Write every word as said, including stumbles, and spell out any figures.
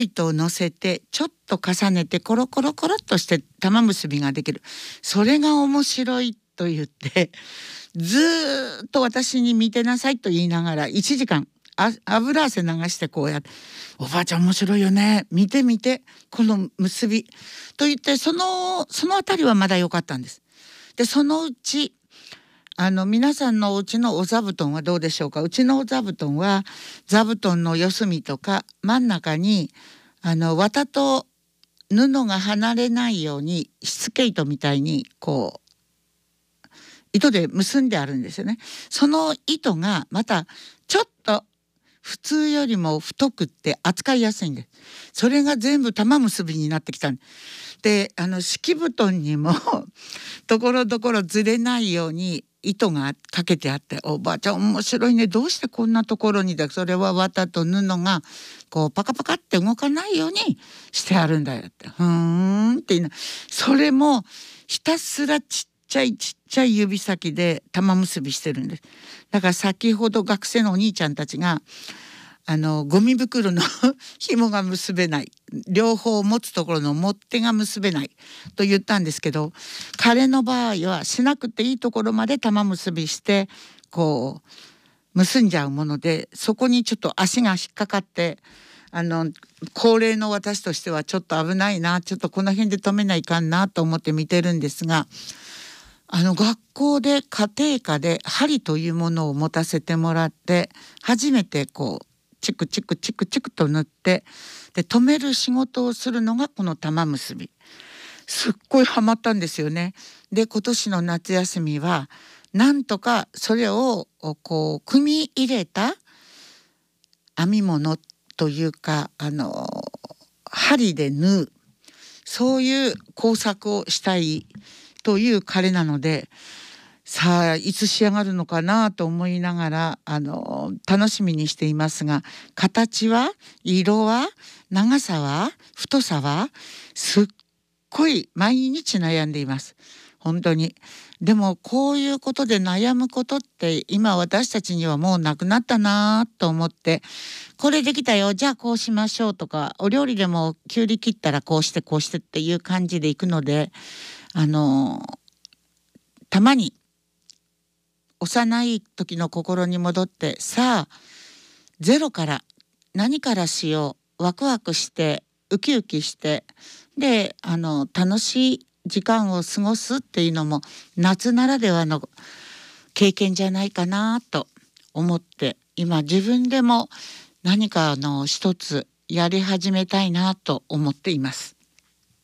糸を乗せてちょっと重ねてコロコロコロっとして玉結びができる。それが面白いと言ってずーっと私に見てなさいと言いながらいちじかんあ油汗流してこうやっておばあちゃん面白いよね、見て見てこの結びと言って、そのそのあたりはまだ良かったんです。でそのうちあの皆さんのお家のお座布団はどうでしょうか。うちのお座布団は座布団の四隅とか真ん中にあの綿と布が離れないようにしつけ糸みたいにこう糸で結んであるんですよね。その糸がまたちょっと普通よりも太くって扱いやすいんです。それが全部玉結びになってきたんで、あの敷布団にもところどころずれないように糸がかけてあって、おばあちゃん面白いね、どうしてこんなところにだ、それは綿と布がこうパカパカって動かないようにしてあるんだよって、ふーんって言うの。それもひたすらちっちゃいちっちゃい指先で玉結びしてるんです。だから先ほど学生のお兄ちゃんたちがあのゴミ袋の紐が結べない、両方持つところの持っ手が結べないと言ったんですけど、彼の場合はしなくていいところまで玉結びしてこう結んじゃうもので、そこにちょっと足が引っかかって、あの高齢の私としてはちょっと危ないな、ちょっとこの辺で止めないかんなと思って見てるんですが、あの学校で家庭科で針というものを持たせてもらって初めてこうチクチクチクチクと縫って、で留める仕事をするのがこの玉結び。すっごいハマったんですよね。で今年の夏休みはなんとかそれをこう組み入れた編み物というか、あの針で縫う、そういう工作をしたいという彼なので、さあいつ仕上がるのかなと思いながらあの楽しみにしていますが、形は色は長さは太さはすっごい毎日悩んでいます。本当に。でもこういうことで悩むことって今私たちにはもうなくなったなと思って、これできたよじゃあこうしましょうとか、お料理でもきゅうり切ったらこうしてこうしてっていう感じでいくので、あのたまに幼い時の心に戻って、さあゼロから何からしよう、ワクワクしてウキウキして、であの楽しい時間を過ごすっていうのも夏ならではの経験じゃないかなと思って、今自分でも何かあの一つやり始めたいなと思っています。